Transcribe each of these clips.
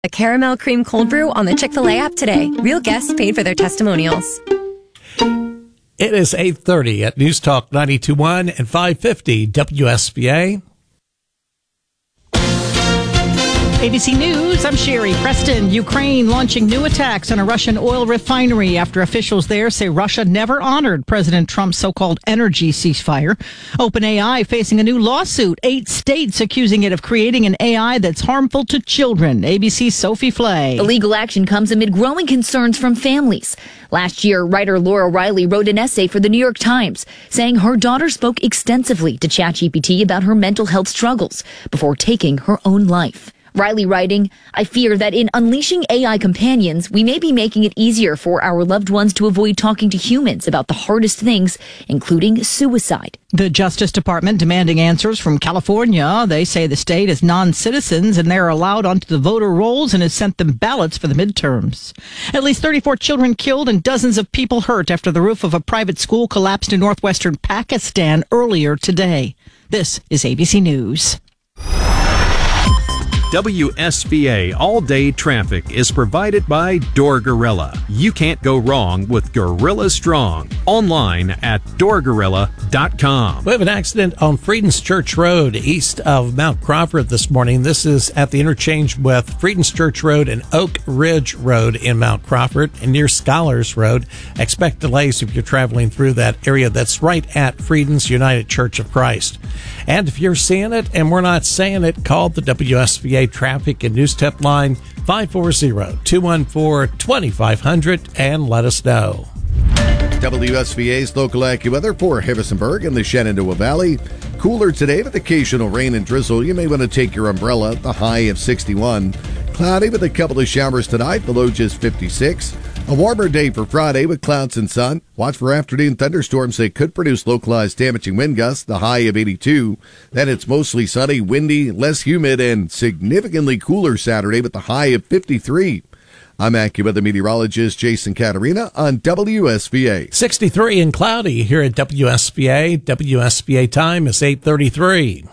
A caramel cream cold brew on the Chick-fil-A app today. Real guests paid for their testimonials. It is 8:30 at News Talk 92.1 and 550 WSBA. ABC News, I'm Sherry Preston. Ukraine launching new attacks on a Russian oil refinery after officials there say Russia never honored President Trump's so-called energy ceasefire. OpenAI facing a new lawsuit. 8 states accusing it of creating an AI that's harmful to children. ABC's Sophie Flay. The legal action comes amid growing concerns from families. Last year, writer Laura Riley wrote an essay for the New York Times saying her daughter spoke extensively to ChatGPT about her mental health struggles before taking her own life. Riley writing, I fear that in unleashing AI companions, we may be making it easier for our loved ones to avoid talking to humans about the hardest things, including suicide. The Justice Department demanding answers from California. They say the state is non-citizens and they're allowed onto the voter rolls and has sent them ballots for the midterms. At least 34 children killed and dozens of people hurt after the roof of a private school collapsed in northwestern Pakistan earlier today. This is ABC News. WSBA All-Day Traffic is provided by Door Gorilla. You can't go wrong with Gorilla Strong. Online at doorgorilla.com. We have an accident on Freedom's Church Road east of Mount Crawford this morning. This is at the interchange with Freedom's Church Road and Oak Ridge Road in Mount Crawford and near Scholars Road. Expect delays if you're traveling through that area. That's right at Freedom's United Church of Christ. And if you're seeing it and we're not saying it, call the WSBA Traffic and News Tip line 540-214-2500 and let us know. WSBA's local AccuWeather for Harrisonburg and the Shenandoah Valley. Cooler today with occasional rain and drizzle. You may want to take your umbrella. The high of 61. Cloudy with a couple of showers tonight. The low just 56. A warmer day for Friday with clouds and sun. Watch for afternoon thunderstorms that could produce localized damaging wind gusts. The high of 82. Then it's mostly sunny, windy, less humid, and significantly cooler Saturday with the high of 53. I'm AccuWeather meteorologist Jason Caterina on WSBA. 63 and cloudy here at WSBA. WSBA time is 8:33.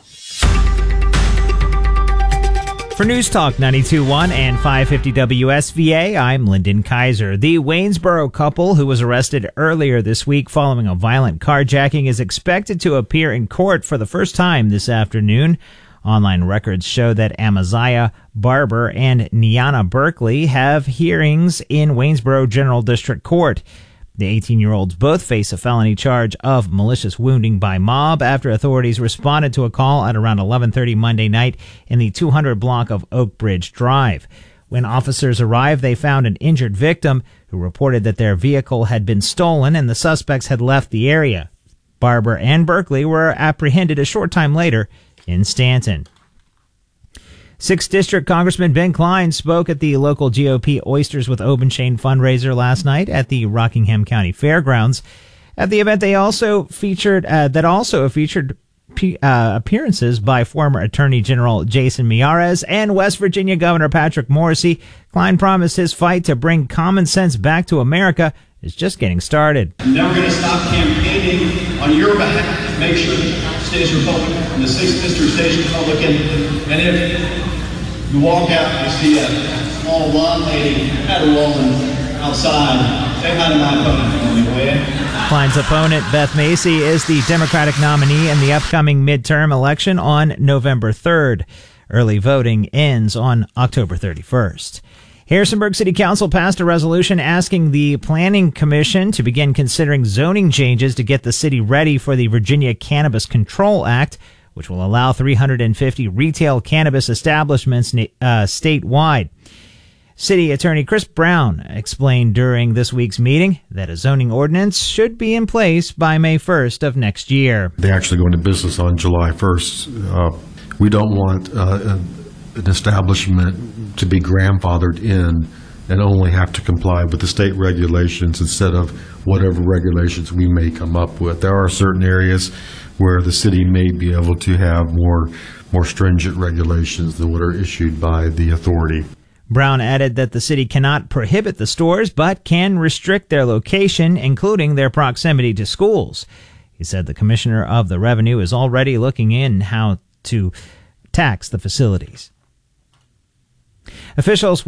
For News Talk 92.1 and 550 WSVA, I'm Lyndon Kaiser. The Waynesboro couple who was arrested earlier this week following a violent carjacking is expected to appear in court for the first time this afternoon. Online records show that Amaziah Barber and Niana Berkeley have hearings in Waynesboro General District Court. The 18-year-olds both face a felony charge of malicious wounding by mob after authorities responded to a call at around 11:30 Monday night in the 200 block of Oak Bridge Drive. When officers arrived, they found an injured victim who reported that their vehicle had been stolen and the suspects had left the area. Barber and Berkeley were apprehended a short time later in Stanton. 6th District Congressman Ben Klein spoke at the local GOP Oysters with Open Chain fundraiser last night at the Rockingham County Fairgrounds. At the event, appearances by former Attorney General Jason Miyares and West Virginia Governor Patrick Morrisey. Klein promised his fight to bring common sense back to America is just getting started. I'm never going to stop campaigning on your behalf. Make sure the stays Republican and the 6th District stays Republican. And if you walk out and you see a small blonde lady at a rolling outside, say hi to my opponent for me, will you? Klein's opponent, Beth Macy, is the Democratic nominee in the upcoming midterm election on November 3rd. Early voting ends on October 31st. Harrisonburg City Council passed a resolution asking the Planning Commission to begin considering zoning changes to get the city ready for the Virginia Cannabis Control Act, which will allow 350 retail cannabis establishments statewide. City Attorney Chris Brown explained during this week's meeting that a zoning ordinance should be in place by May 1st of next year. They actually go into business on July 1st. We don't want an establishment to be grandfathered in and only have to comply with the state regulations instead of whatever regulations we may come up with. There are certain areas where the city may be able to have more stringent regulations than what are issued by the authority. Brown added that the city cannot prohibit the stores, but can restrict their location, including their proximity to schools. He said the Commissioner of the Revenue is already looking in how to tax the facilities. Officials